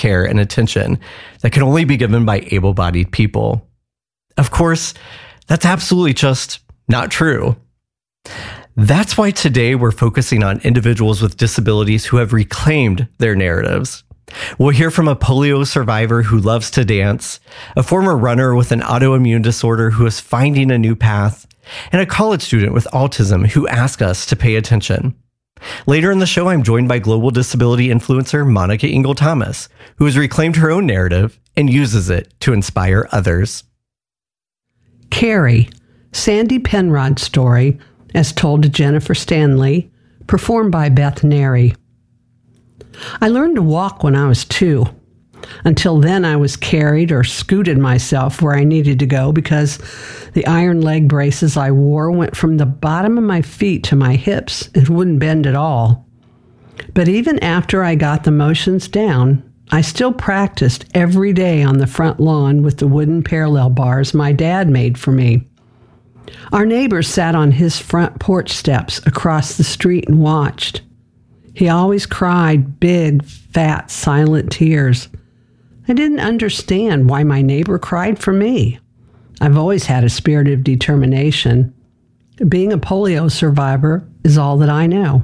care and attention that can only be given by able-bodied people. Of course, that's absolutely just not true. That's why today we're focusing on individuals with disabilities who have reclaimed their narratives. We'll hear from a polio survivor who loves to dance, a former runner with an autoimmune disorder who is finding a new path, and a college student with autism who asked us to pay attention. Later in the show, I'm joined by global disability influencer Monica Ingle Thomas, who has reclaimed her own narrative and uses it to inspire others. Carrie, Sandy Penrod's story, as told to Jennifer Stanley, performed by Beth Neri. I learned to walk when I was 2. Until then, I was carried or scooted myself where I needed to go because the iron leg braces I wore went from the bottom of my feet to my hips and wouldn't bend at all. But even after I got the motions down, I still practiced every day on the front lawn with the wooden parallel bars my dad made for me. Our neighbor sat on his front porch steps across the street and watched. He always cried big, fat, silent tears. I didn't understand why my neighbor cried for me. I've always had a spirit of determination. Being a polio survivor is all that I know.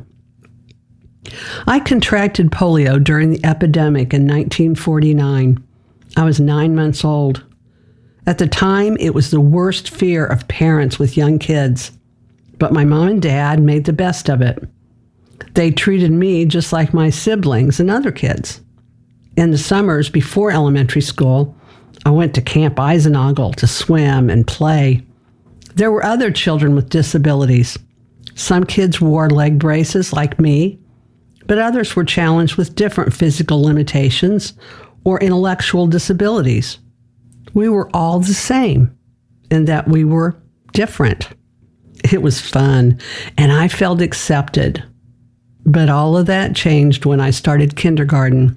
I contracted polio during the epidemic in 1949. I was 9 months old. At the time, it was the worst fear of parents with young kids. But my mom and dad made the best of it. They treated me just like my siblings and other kids. In the summers before elementary school, I went to Camp Eisenagel to swim and play. There were other children with disabilities. Some kids wore leg braces like me, but others were challenged with different physical limitations or intellectual disabilities. We were all the same in that we were different. It was fun, and I felt accepted. But all of that changed when I started kindergarten.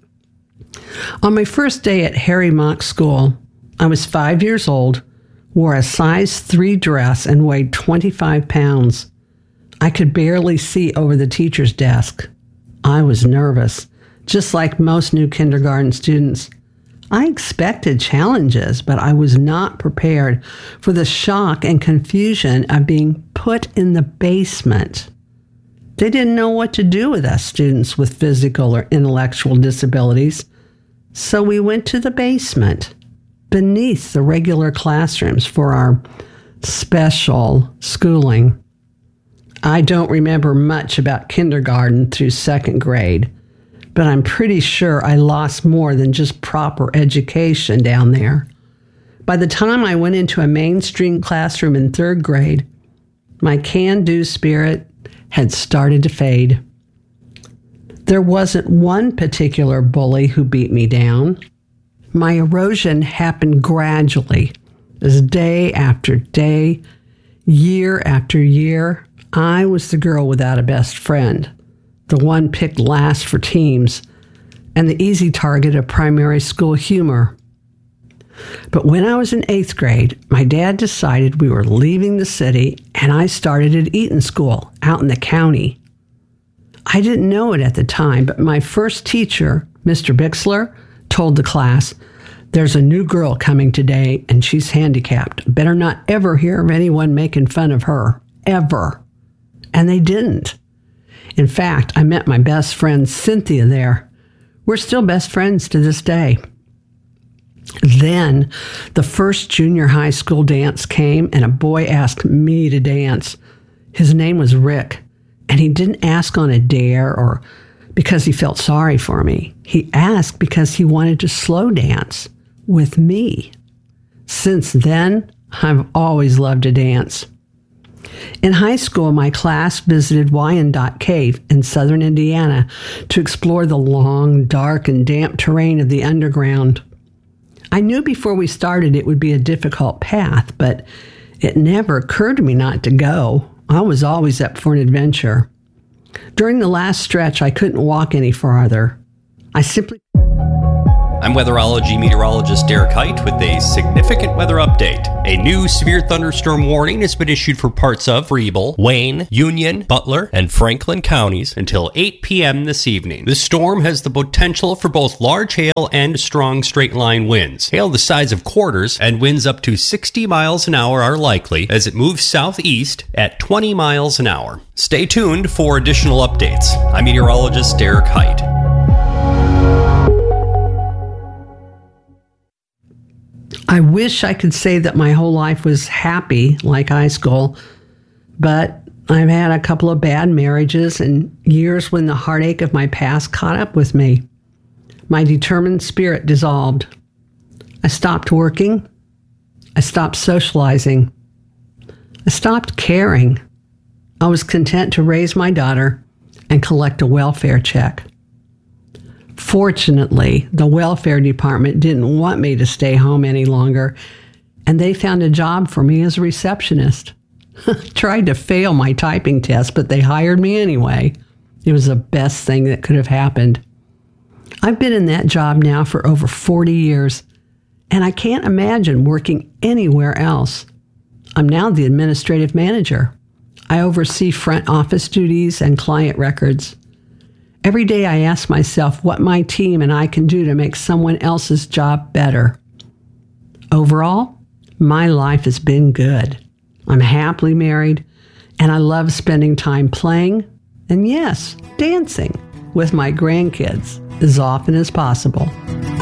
On my first day at Harry Mock School, I was 5 years old, wore a size 3 dress, and weighed 25 pounds. I could barely see over the teacher's desk. I was nervous, just like most new kindergarten students. I expected challenges, but I was not prepared for the shock and confusion of being put in the basement. They didn't know what to do with us students with physical or intellectual disabilities, so we went to the basement, beneath the regular classrooms for our special schooling. I don't remember much about kindergarten through 2nd grade, but I'm pretty sure I lost more than just proper education down there. By the time I went into a mainstream classroom in 3rd grade, my can-do spirit had started to fade. There wasn't one particular bully who beat me down. My erosion happened gradually, as day after day, year after year, I was the girl without a best friend, the one picked last for teams, and the easy target of primary school humor. But when I was in 8th grade, my dad decided we were leaving the city, and I started at Eaton School out in the county. I didn't know it at the time, but my first teacher, Mr. Bixler, told the class, "There's a new girl coming today, and she's handicapped. Better not ever hear of anyone making fun of her. Ever." And they didn't. In fact, I met my best friend Cynthia there. We're still best friends to this day. Then the first junior high school dance came, and a boy asked me to dance. His name was Rick, and he didn't ask on a dare or because he felt sorry for me. He asked because he wanted to slow dance with me. Since then, I've always loved to dance. In high school, my class visited Wyandotte Cave in southern Indiana to explore the long, dark, and damp terrain of the underground. I knew before we started it would be a difficult path, but it never occurred to me not to go. I was always up for an adventure. During the last stretch, I couldn't walk any farther. I'm weatherology meteorologist Derek Height with a significant weather update. A new severe thunderstorm warning has been issued for parts of Preble, Wayne, Union, Butler, and Franklin counties until 8 p.m. this evening. The storm has the potential for both large hail and strong straight-line winds. Hail the size of quarters and winds up to 60 miles an hour are likely as it moves southeast at 20 miles an hour. Stay tuned for additional updates. I'm meteorologist Derek Height. I wish I could say that my whole life was happy like iSchool, but I've had a couple of bad marriages and years when the heartache of my past caught up with me. My determined spirit dissolved. I stopped working. I stopped socializing. I stopped caring. I was content to raise my daughter and collect a welfare check. Fortunately, the welfare department didn't want me to stay home any longer, and they found a job for me as a receptionist. Tried to fail my typing test, but they hired me anyway. It was the best thing that could have happened. I've been in that job now for over 40 years, and I can't imagine working anywhere else. I'm now the administrative manager. I oversee front office duties and client records. Every day I ask myself what my team and I can do to make someone else's job better. Overall, my life has been good. I'm happily married, and I love spending time playing, and yes, dancing with my grandkids as often as possible.